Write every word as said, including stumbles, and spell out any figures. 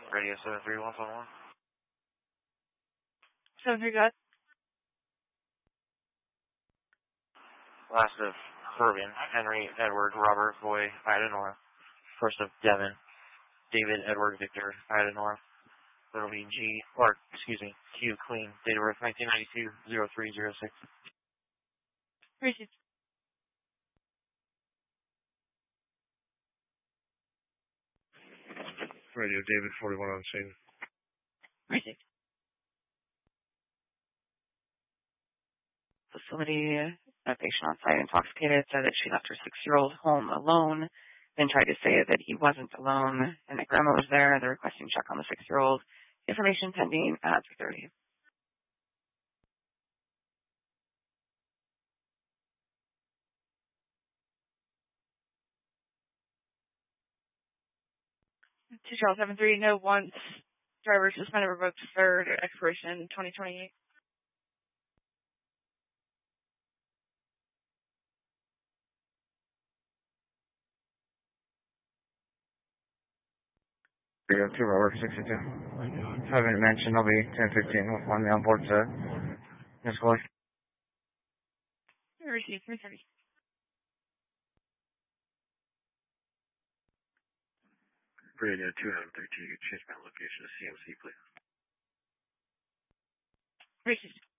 Radio seven three one one. seven three got. Last of Herman, Henry, Edward, Robert, Boy, Ida Nora. First of Devin, David, Edward, Victor, Ida Nora. That'll be G, or, excuse me, Q, Clean, date of birth nineteen ninety-two, zero three zero six. Received. Radio David, forty-one on scene. Received. Facility, a patient on site intoxicated, said that she left her six-year-old home alone, then tried to say that he wasn't alone and that grandma was there. They're requesting check on the six-year-old. Information pending at three thirty. two Charles seven three, no once. Driver suspended, revoked, third, expiration twenty twenty-eight. Radio two, Robert, sixty-two. Haven't mentioned I'll be ten fifteen with one on board to Miss Chloe. Received, three thirty. Radio two, Adam thirteen, you can change my location to C M C, please. Received.